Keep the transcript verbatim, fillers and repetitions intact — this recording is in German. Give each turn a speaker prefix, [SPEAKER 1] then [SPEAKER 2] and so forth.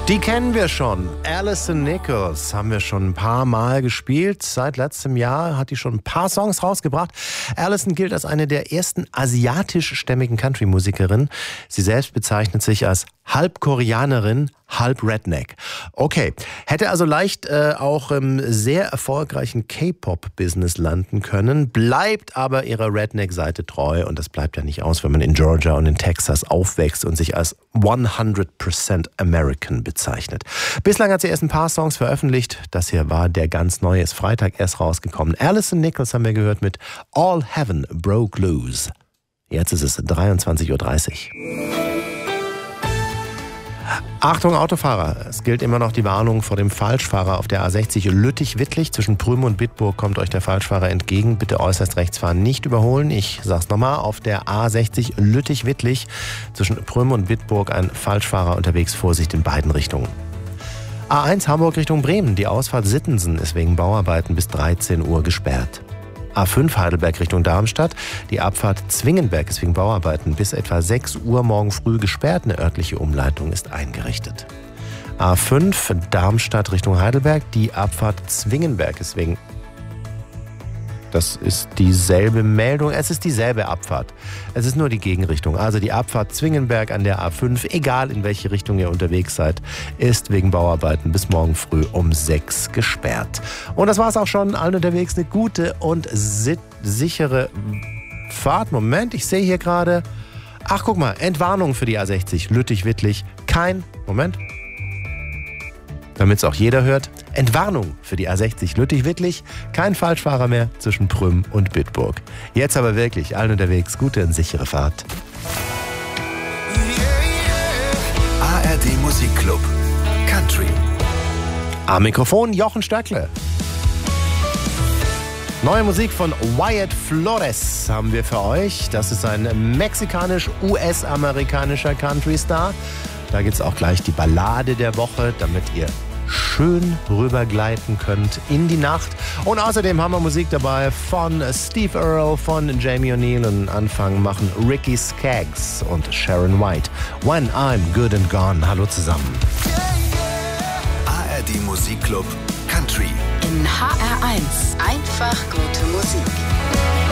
[SPEAKER 1] Die kennen wir schon. Alison Nichols haben wir schon ein paar Mal gespielt. Seit letztem Jahr hat die schon ein paar Songs rausgebracht. Alison gilt als eine der ersten asiatischstämmigen Country-Musikerinnen. Sie selbst bezeichnet sich als halb Koreanerin, halb Redneck. Okay, hätte also leicht äh, auch im sehr erfolgreichen K-Pop-Business landen können, bleibt aber ihrer Redneck-Seite treu und das bleibt ja nicht aus, wenn man in Georgia und in Texas aufwächst und sich als hundert Prozent American bezeichnet. Bislang hat sie erst ein paar Songs veröffentlicht. Das hier war der ganz neue, ist Freitag erst rausgekommen. Alison Nichols haben wir gehört mit All Heaven Broke Loose. Jetzt ist es dreiundzwanzig Uhr dreißig. Achtung Autofahrer, es gilt immer noch die Warnung vor dem Falschfahrer auf der A sechzig Lüttich-Wittlich. Zwischen Prüm und Bitburg kommt euch der Falschfahrer entgegen. Bitte äußerst rechts fahren, nicht überholen. Ich sag's nochmal, auf der A sechzig Lüttich-Wittlich zwischen Prüm und Bitburg ein Falschfahrer unterwegs. Vorsicht in beiden Richtungen. A eins Hamburg Richtung Bremen. Die Ausfahrt Sittensen ist wegen Bauarbeiten bis dreizehn Uhr gesperrt. A fünf Heidelberg Richtung Darmstadt. Die Abfahrt Zwingenberg ist wegen Bauarbeiten bis etwa sechs Uhr morgen früh gesperrt. Eine örtliche Umleitung ist eingerichtet. A fünf Darmstadt Richtung Heidelberg. Die Abfahrt Zwingenberg ist wegen... Das ist dieselbe Meldung. Es ist dieselbe Abfahrt. Es ist nur die Gegenrichtung. Also die Abfahrt Zwingenberg an der A fünf, egal in welche Richtung ihr unterwegs seid, ist wegen Bauarbeiten bis morgen früh um sechs gesperrt. Und das war's auch schon. Allen unterwegs eine gute und si- sichere Fahrt. Moment, ich sehe hier gerade... Ach, guck mal, Entwarnung für die A sechzig Lüttich-Wittlich. Kein... Moment... Damit es auch jeder hört, Entwarnung für die A sechzig Lüttich-Wittlich. Kein Falschfahrer mehr zwischen Prüm und Bitburg. Jetzt aber wirklich, allen unterwegs, gute und sichere Fahrt.
[SPEAKER 2] A R D Musikclub Country.
[SPEAKER 1] Am Mikrofon Jochen Stöckle. Neue Musik von Wyatt Flores haben wir für euch. Das ist ein mexikanisch-U S-amerikanischer Country-Star. Da gibt es auch gleich die Ballade der Woche, damit ihr schön rübergleiten könnt in die Nacht. Und außerdem haben wir Musik dabei von Steve Earle, von Jamie O'Neill. Und Anfang machen Ricky Skaggs und Sharon White. When I'm Good and Gone. Hallo zusammen.
[SPEAKER 2] A R D Musikclub Country.
[SPEAKER 3] In H R eins. Einfach gute Musik.